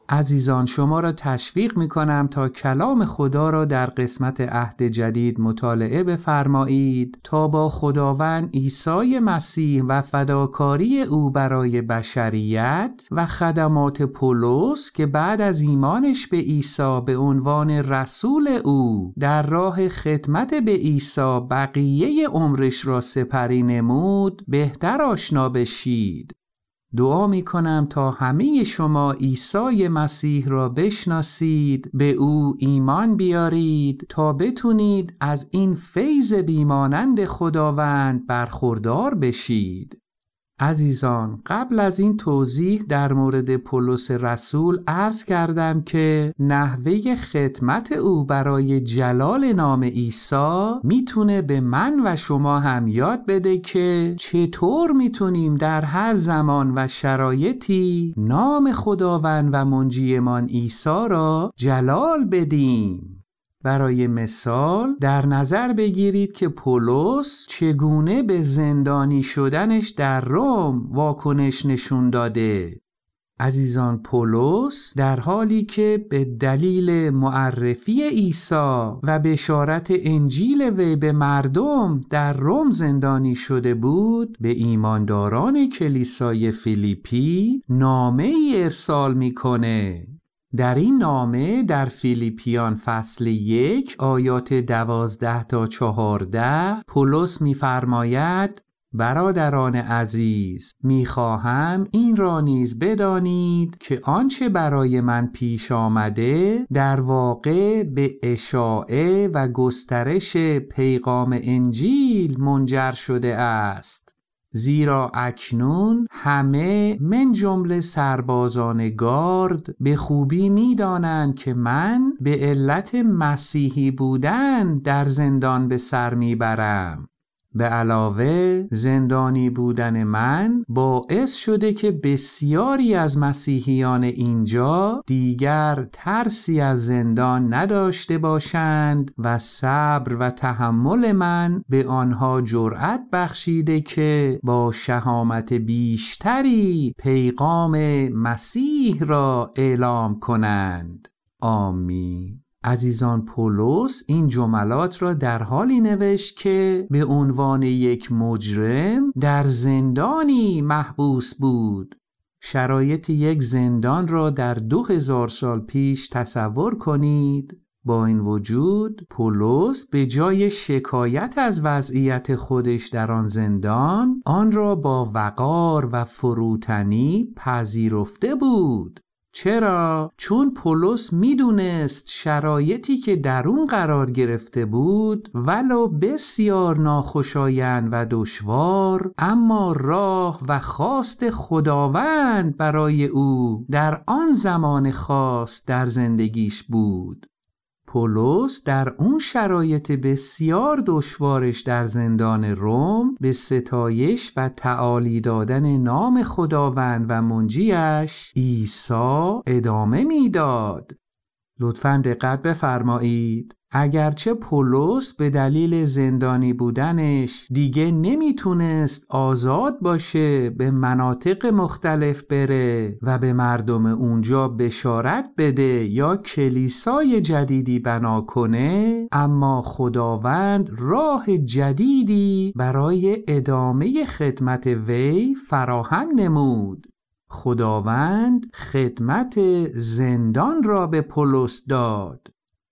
عزیزان شما را تشویق می‌کنم تا کلام خدا را در قسمت عهد جدید مطالعه بفرمایید تا با خداوند عیسی مسیح و فداکاری او برای بشریت و خدمات پولس که بعد از ایمانش به عیسی به عنوان رسول او در راه خدمت به عیسی بقیه عمرش را سپری نمود بهتر آشنا بشید. دعا می کنم تا همه شما عیسی مسیح را بشناسید، به او ایمان بیارید تا بتونید از این فیض بیمانند خداوند برخوردار بشید. عزیزان قبل از این توضیح در مورد پولس رسول عرض کردم که نحوه خدمت او برای جلال نام عیسی میتونه به من و شما هم یاد بده که چطور میتونیم در هر زمان و شرایطی نام خداوند و منجیمان عیسی را جلال بدیم. برای مثال در نظر بگیرید که پولس چگونه به زندانی شدنش در روم واکنش نشون داده. عزیزان پولس در حالی که به دلیل معرفی عیسی و بشارت انجیل وی به مردم در روم زندانی شده بود، به ایمانداران کلیسای فیلیپی نامه ای ارسال میکنه. در این نامه در فیلیپیان فصل 1 آیات 12 تا 14 پولس می‌فرماید: برادران عزیز، می‌خواهم این را نیز بدانید که آنچه برای من پیش آمده در واقع به اشاعه و گسترش پیغام انجیل منجر شده است. زیرا اکنون همه من جمله سربازان گارد به خوبی می‌دانند که من به علت مسیحی بودن در زندان به سر میبرم. به علاوه زندانی بودن من باعث شده که بسیاری از مسیحیان اینجا دیگر ترسی از زندان نداشته باشند و صبر و تحمل من به آنها جرأت بخشیده که با شهامت بیشتری پیغام مسیح را اعلام کنند. آمین. عزیزان پولس این جملات را در حالی نوشت که به عنوان یک مجرم در زندانی محبوس بود. شرایط یک زندان را در 2000 سال پیش تصور کنید. با این وجود پولس به جای شکایت از وضعیت خودش در آن زندان آن را با وقار و فروتنی پذیرفته بود. چرا؟ چون پولس میدونست شرایطی که در اون قرار گرفته بود ولو بسیار ناخوشایند و دشوار، اما راه و خواست خداوند برای او در آن زمان خاص در زندگیش بود. پولس در اون شرایط بسیار دشوارش در زندان روم به ستایش و تعالی دادن نام خداوند و منجیش عیسی ادامه میداد. لطفاً دقت بفرمایید. اگرچه پولس به دلیل زندانی بودنش دیگه نمیتونست آزاد باشه به مناطق مختلف بره و به مردم اونجا بشارت بده یا کلیسای جدیدی بنا کنه، اما خداوند راه جدیدی برای ادامه خدمت وی فراهم نمود. خداوند خدمت زندان را به پولس داد.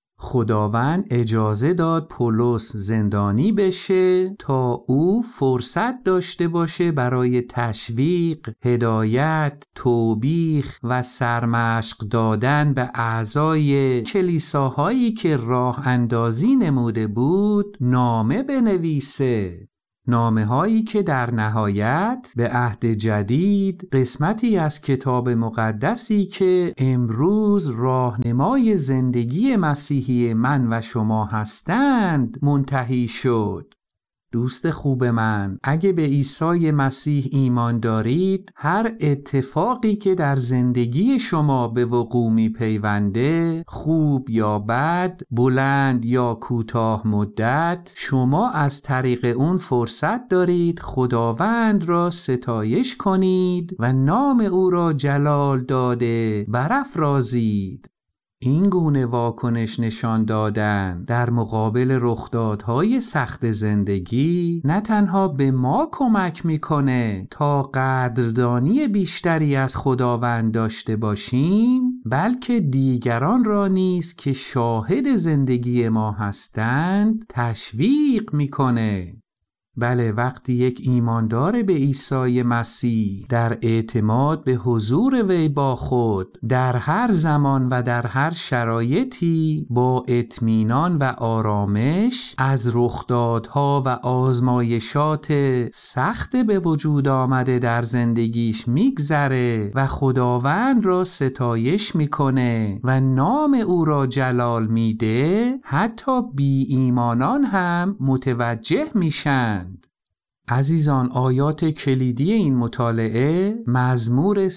خداوند اجازه داد پولس زندانی بشه تا او فرصت داشته باشه برای تشویق، هدایت، توبیخ و سرمشق دادن به اعضای کلیساهایی که راه اندازی نموده بود نامه بنویسه. نامه هایی که در نهایت به عهد جدید قسمتی از کتاب مقدسی که امروز راهنمای زندگی مسیحی من و شما هستند منتهی شد. دوست خوب من، اگه به عیسی مسیح ایمان دارید، هر اتفاقی که در زندگی شما به وقوع میپیونده، خوب یا بد، بلند یا کوتاه مدت، شما از طریق اون فرصت دارید خداوند را ستایش کنید و نام او را جلال داده برافرازید. این گونه واکنش نشان دادن در مقابل رخدادهای سخت زندگی نه تنها به ما کمک میکنه تا قدردانی بیشتری از خداوند داشته باشیم، بلکه دیگران را نیز که شاهد زندگی ما هستند تشویق میکنه. بله، وقتی یک ایماندار به عیسی مسیح در اعتماد به حضور وی با خود در هر زمان و در هر شرایطی با اطمینان و آرامش از رخدادها و آزمایشات سخت به وجود آمده در زندگیش میگذره و خداوند را ستایش میکنه و نام او را جلال میده، حتی بی ایمانان هم متوجه میشن. عزیزان، آیات کلیدی این مطالعه مزمور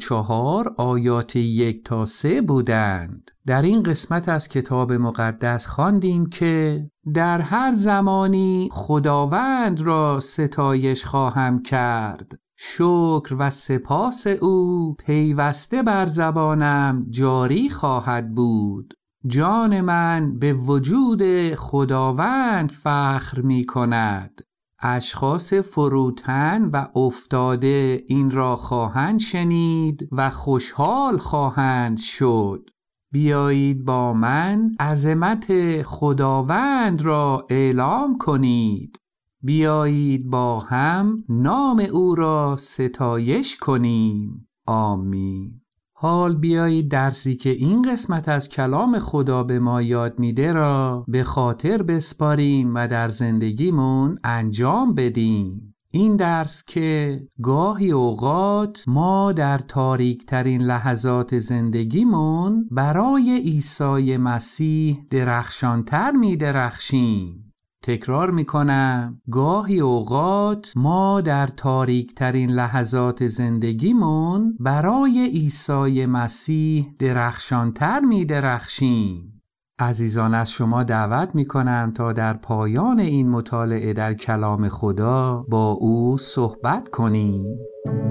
34 آیات 1 تا 3 بودند. در این قسمت از کتاب مقدس خواندیم که در هر زمانی خداوند را ستایش خواهم کرد، شکر و سپاس او پیوسته بر زبانم جاری خواهد بود. جان من به وجود خداوند فخر می کند. اشخاص فروتن و افتاده این را خواهند شنید و خوشحال خواهند شد. بیایید با من عظمت خداوند را اعلام کنید. بیایید با هم نام او را ستایش کنیم. آمین. حال بیایید درسی که این قسمت از کلام خدا به ما یاد میده را به خاطر بسپاریم و در زندگیمون انجام بدیم. این درس که گاهی اوقات ما در تاریک ترین لحظات زندگیمون برای عیسی مسیح درخشانتر می درخشیم. تکرار میکنم، گاهی اوقات ما در تاریک ترین لحظات زندگیمون برای عیسی مسیح درخشانتر می درخشیم. عزیزان، از شما دعوت میکنم تا در پایان این مطالعه در کلام خدا با او صحبت کنیم.